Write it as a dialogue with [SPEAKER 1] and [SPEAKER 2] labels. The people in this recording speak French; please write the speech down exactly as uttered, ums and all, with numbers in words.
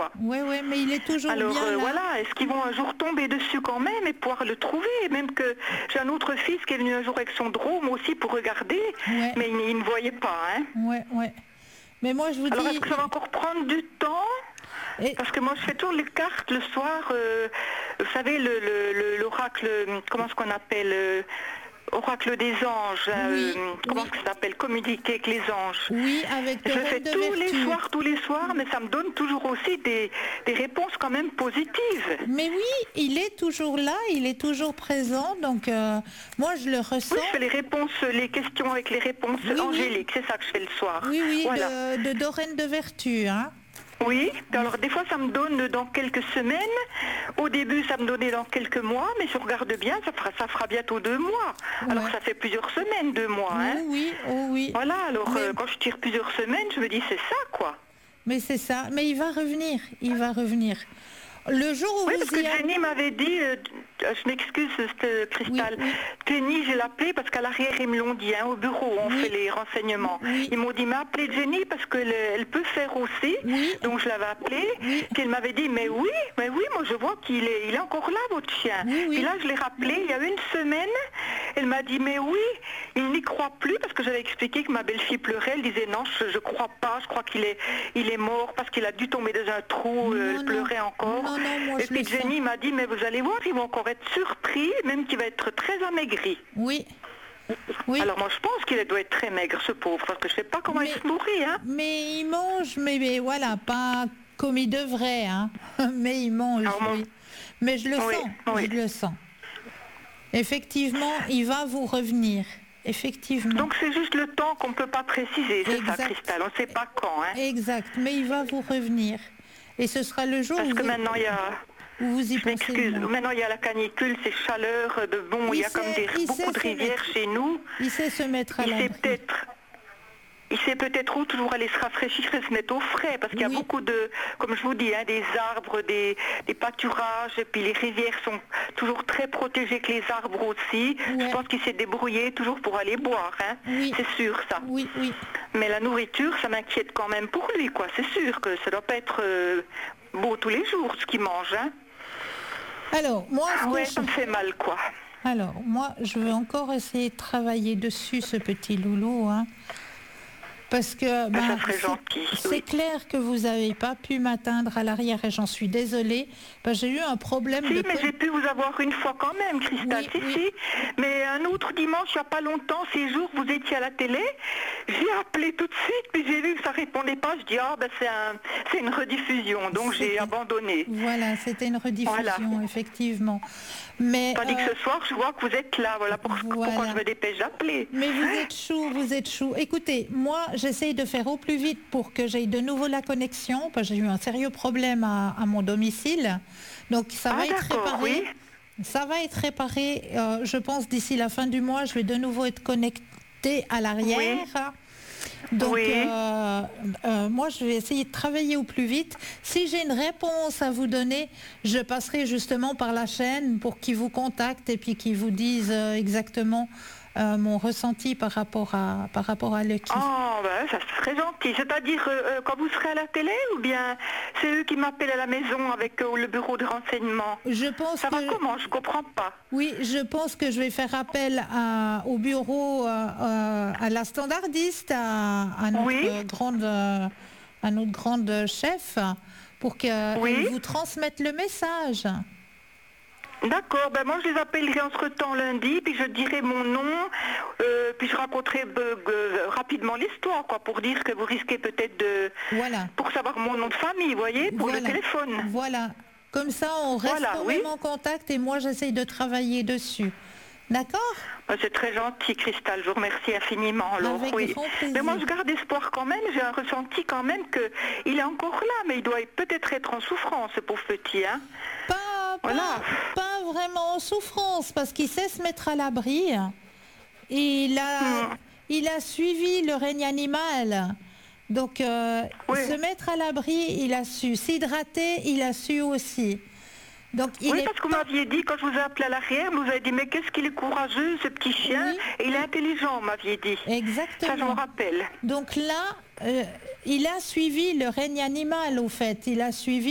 [SPEAKER 1] quoi.
[SPEAKER 2] Oui, oui, mais il est toujours
[SPEAKER 1] Alors,
[SPEAKER 2] bien
[SPEAKER 1] euh,
[SPEAKER 2] là.
[SPEAKER 1] voilà, est-ce qu'ils vont un jour tomber dessus quand même et pouvoir le trouver? Même que j'ai un autre fils qui est venu un jour avec son drone aussi pour regarder,
[SPEAKER 2] Ouais.
[SPEAKER 1] mais il, il ne voyait pas. Hein.
[SPEAKER 2] Ouais, ouais. Mais moi, je vous
[SPEAKER 1] Alors,
[SPEAKER 2] dis...
[SPEAKER 1] est-ce que ça va encore prendre du temps?
[SPEAKER 2] Et-
[SPEAKER 1] Parce que moi, je fais toujours les cartes le soir. euh, vous savez, le, le- le- l'oracle, comment est-ce qu'on appelle euh, oracle des anges.
[SPEAKER 2] Oui,
[SPEAKER 1] euh, comment
[SPEAKER 2] oui.
[SPEAKER 1] est-ce que ça s'appelle? Communiquer avec les anges.
[SPEAKER 2] Oui, avec
[SPEAKER 1] Je
[SPEAKER 2] de
[SPEAKER 1] le fais
[SPEAKER 2] reines de
[SPEAKER 1] tous les
[SPEAKER 2] vertu.
[SPEAKER 1] soirs, tous les soirs, mais ça me donne toujours aussi des, des réponses quand même positives.
[SPEAKER 2] Mais oui, il est toujours là, il est toujours présent, donc euh, moi je le ressens.
[SPEAKER 1] Oui, je fais les réponses, les questions avec les réponses
[SPEAKER 2] Oui, oui.
[SPEAKER 1] angéliques, c'est ça que je fais le soir.
[SPEAKER 2] Oui, oui,
[SPEAKER 1] Voilà.
[SPEAKER 2] de, de Dorène de vertu, hein.
[SPEAKER 1] Oui, alors des fois ça me donne dans quelques semaines, au début ça me donnait dans quelques mois, mais je regarde bien, ça fera, ça fera bientôt deux mois. Alors
[SPEAKER 2] Ouais.
[SPEAKER 1] ça fait plusieurs semaines, deux mois.
[SPEAKER 2] Oui,
[SPEAKER 1] Hein.
[SPEAKER 2] oui, oh oui.
[SPEAKER 1] Voilà, alors
[SPEAKER 2] Mais-
[SPEAKER 1] euh, quand je tire plusieurs semaines, je me dis c'est ça quoi.
[SPEAKER 2] Mais c'est ça, mais il va revenir, il va revenir. Le jour où
[SPEAKER 1] Oui,
[SPEAKER 2] vous
[SPEAKER 1] parce que
[SPEAKER 2] y a-
[SPEAKER 1] Jenny m'avait dit, euh, je m'excuse, c'était Cristal,
[SPEAKER 2] Oui,
[SPEAKER 1] Jenny, j'ai l'appelé parce qu'à l'arrière, ils me l'ont dit, hein, au bureau, on
[SPEAKER 2] Oui.
[SPEAKER 1] fait les renseignements.
[SPEAKER 2] Oui.
[SPEAKER 1] Ils m'ont dit, mais appelez Jenny parce qu'elle elle peut faire aussi.
[SPEAKER 2] Oui.
[SPEAKER 1] Donc je l'avais appelée,
[SPEAKER 2] Oui.
[SPEAKER 1] puis elle m'avait dit, mais oui, mais oui, moi je vois qu'il est, il est encore là, votre chien.
[SPEAKER 2] Oui, oui.
[SPEAKER 1] Puis là, je l'ai rappelé il y a une semaine, elle m'a dit, mais oui, il n'y croit plus parce que j'avais expliqué que ma belle-fille pleurait, elle disait, non, je, je crois pas, je crois qu'il est, il est mort parce qu'il a dû tomber dans un trou, euh,
[SPEAKER 2] Non,
[SPEAKER 1] elle
[SPEAKER 2] non.
[SPEAKER 1] pleurait encore.
[SPEAKER 2] Non, non, moi,
[SPEAKER 1] Et
[SPEAKER 2] je
[SPEAKER 1] puis
[SPEAKER 2] le sens.
[SPEAKER 1] Jenny m'a dit, mais vous allez voir, ils vont encore être surpris, même qu'il va être très amaigri.
[SPEAKER 2] Oui. Oui.
[SPEAKER 1] Alors moi je pense qu'il doit être très maigre, ce pauvre, parce que je sais pas comment
[SPEAKER 2] Mais-
[SPEAKER 1] il se nourrit. Hein.
[SPEAKER 2] Mais il mange, mais, mais voilà, pas comme il devrait, hein. Mais il mange,
[SPEAKER 1] Alors, mon-
[SPEAKER 2] oui. Mais je le
[SPEAKER 1] Oui,
[SPEAKER 2] sens,
[SPEAKER 1] oui.
[SPEAKER 2] je le sens. Effectivement, il va vous revenir. Effectivement.
[SPEAKER 1] Donc c'est juste le temps qu'on ne peut pas préciser, c'est ça
[SPEAKER 2] Exact.
[SPEAKER 1] Cristal, on ne sait pas quand. Hein.
[SPEAKER 2] Exact, mais il va vous revenir. Et ce sera le jour
[SPEAKER 1] Parce
[SPEAKER 2] où
[SPEAKER 1] que
[SPEAKER 2] vous,
[SPEAKER 1] maintenant il y a...
[SPEAKER 2] où vous y
[SPEAKER 1] Je
[SPEAKER 2] pensez.
[SPEAKER 1] m'excuse,
[SPEAKER 2] moins.
[SPEAKER 1] maintenant il y a la canicule, c'est chaleur, de bon, il,
[SPEAKER 2] Il
[SPEAKER 1] y a comme
[SPEAKER 2] sait-
[SPEAKER 1] des,
[SPEAKER 2] il
[SPEAKER 1] beaucoup
[SPEAKER 2] sait
[SPEAKER 1] de
[SPEAKER 2] se
[SPEAKER 1] rivières
[SPEAKER 2] mettre.
[SPEAKER 1] chez nous.
[SPEAKER 2] Il sait se mettre à
[SPEAKER 1] Il sait
[SPEAKER 2] l'abri.
[SPEAKER 1] peut-être... Il sait peut-être où toujours aller se rafraîchir et se mettre au frais, parce qu'il y a
[SPEAKER 2] Oui.
[SPEAKER 1] beaucoup de, comme je vous dis, hein, des arbres, des, des pâturages, et puis les rivières sont toujours très protégées que les arbres aussi.
[SPEAKER 2] Ouais.
[SPEAKER 1] Je pense qu'il s'est débrouillé toujours pour aller boire, hein.
[SPEAKER 2] Oui.
[SPEAKER 1] C'est sûr ça.
[SPEAKER 2] Oui, oui.
[SPEAKER 1] Mais la nourriture, ça m'inquiète quand même pour lui, quoi. C'est sûr que ça doit pas être euh, beau tous les jours ce qu'il mange, hein.
[SPEAKER 2] Alors, moi, ce
[SPEAKER 1] Ah
[SPEAKER 2] que
[SPEAKER 1] ouais,
[SPEAKER 2] je-
[SPEAKER 1] ça me fait mal, quoi.
[SPEAKER 2] Alors, moi, je veux encore essayer de travailler dessus, ce petit loulou, hein. Parce que
[SPEAKER 1] Mais ça
[SPEAKER 2] ben,
[SPEAKER 1] serait
[SPEAKER 2] c'est-
[SPEAKER 1] gentil,
[SPEAKER 2] c'est
[SPEAKER 1] oui.
[SPEAKER 2] clair que vous n'avez pas pu m'atteindre à l'arrière et j'en suis désolée. Ben, j'ai eu un problème
[SPEAKER 1] Si,
[SPEAKER 2] de...
[SPEAKER 1] mais
[SPEAKER 2] con-
[SPEAKER 1] j'ai pu vous avoir une fois quand même, Cristal.
[SPEAKER 2] Oui,
[SPEAKER 1] si,
[SPEAKER 2] oui.
[SPEAKER 1] si. Mais un autre dimanche, il n'y a pas longtemps, ces jours, vous étiez à la télé. J'ai appelé tout de suite, puis j'ai vu que ça ne répondait pas. Je dis, ah, ben c'est un, c'est une rediffusion. Donc j'ai
[SPEAKER 2] C'était-
[SPEAKER 1] abandonné.
[SPEAKER 2] Voilà, c'était une rediffusion,
[SPEAKER 1] Voilà.
[SPEAKER 2] effectivement. Mais,
[SPEAKER 1] Tandis
[SPEAKER 2] euh,
[SPEAKER 1] que ce soir, je vois que vous êtes là. Voilà pour- pourquoi
[SPEAKER 2] Voilà.
[SPEAKER 1] je me dépêche d'appeler.
[SPEAKER 2] mais vous êtes chou, vous êtes chou. Écoutez, moi, j'essaye de faire au plus vite pour que j'aie de nouveau la connexion, parce que j'ai eu un sérieux problème à, à mon domicile. Donc, ça
[SPEAKER 1] Ah,
[SPEAKER 2] va être
[SPEAKER 1] d'accord,
[SPEAKER 2] réparé.
[SPEAKER 1] oui.
[SPEAKER 2] Ça va être réparé, euh, je pense, d'ici la fin du mois. Je vais de nouveau être connectée à l'arrière. Donc,
[SPEAKER 1] Oui.
[SPEAKER 2] euh, euh, moi, je vais essayer de travailler au plus vite. Si j'ai une réponse à vous donner, je passerai justement par la chaîne pour qu'ils vous contactent et puis qu'ils vous disent euh, exactement euh, mon ressenti par rapport à, par rapport à Lucky.
[SPEAKER 1] Oh, ben, ça serait gentil. C'est-à-dire, euh, euh, quand vous serez à la télé, ou bien c'est eux qui m'appellent à la maison avec euh, le bureau de renseignement?
[SPEAKER 2] Je pense
[SPEAKER 1] Ça va
[SPEAKER 2] que...
[SPEAKER 1] comment? Je comprends pas.
[SPEAKER 2] Oui, je pense que je vais faire appel à- au bureau, euh, euh, à la standardiste, à, à notre
[SPEAKER 1] Oui.
[SPEAKER 2] grande, euh, à notre grande chef, pour qu'elle
[SPEAKER 1] Oui.
[SPEAKER 2] vous transmette le message.
[SPEAKER 1] D'accord, ben moi je les appellerai entre-temps lundi, puis je dirai mon nom, euh, puis je raconterai euh, euh, rapidement l'histoire, quoi, pour dire que vous risquez peut-être de...
[SPEAKER 2] Voilà.
[SPEAKER 1] Pour savoir mon nom de famille, vous voyez, pour
[SPEAKER 2] Voilà.
[SPEAKER 1] le téléphone.
[SPEAKER 2] Voilà. Comme ça, on reste
[SPEAKER 1] Voilà,
[SPEAKER 2] quand
[SPEAKER 1] oui.
[SPEAKER 2] même en contact et moi, j'essaye de travailler dessus. D'accord?
[SPEAKER 1] Ben, c'est très gentil, Cristal, je vous remercie infiniment. Alors,
[SPEAKER 2] Avec
[SPEAKER 1] oui.
[SPEAKER 2] grand plaisir.
[SPEAKER 1] Mais moi je garde espoir quand même, j'ai un ressenti quand même qu'il est encore là, mais il doit peut-être être en souffrance, ce pauvre petit, hein.
[SPEAKER 2] Pas, pas,
[SPEAKER 1] Voilà.
[SPEAKER 2] pas vraiment en souffrance parce qu'il sait se mettre à l'abri. Et il a,
[SPEAKER 1] Hmm.
[SPEAKER 2] il a suivi le règne animal. Donc, euh,
[SPEAKER 1] Oui.
[SPEAKER 2] se mettre à l'abri, il a su. S'hydrater, il a su aussi. Donc, il
[SPEAKER 1] Oui,
[SPEAKER 2] est
[SPEAKER 1] parce que vous m'aviez dit, quand je vous ai appelé à l'arrière, vous avez dit, mais qu'est-ce qu'il est courageux, ce petit chien,
[SPEAKER 2] Oui.
[SPEAKER 1] et il est intelligent, vous m'aviez dit. Ça, je me
[SPEAKER 2] exactement.
[SPEAKER 1] rappelle.
[SPEAKER 2] Donc là, euh, il a suivi le règne animal, au fait. Il a suivi